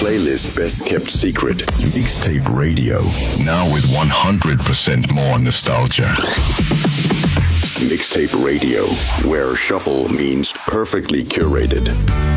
playlist best kept secret. Mixtape Radio, now with 100% more nostalgia. Mixtape Radio, where shuffle means perfectly curated.